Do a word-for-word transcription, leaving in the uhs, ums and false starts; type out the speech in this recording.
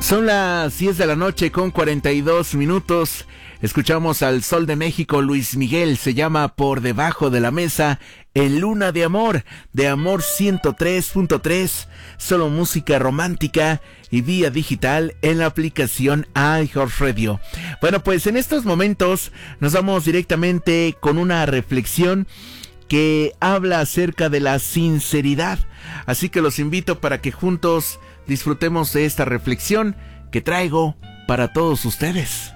Son las diez de la noche con cuarenta y dos minutos. Escuchamos al Sol de México, Luis Miguel. Se llama Por Debajo de la Mesa, en Luna de Amor, de Amor ciento tres punto tres. Solo música romántica y vía digital en la aplicación iHeartRadio. Bueno, pues en estos momentos nos vamos directamente con una reflexión que habla acerca de la sinceridad. Así que los invito para que juntos disfrutemos de esta reflexión que traigo para todos ustedes.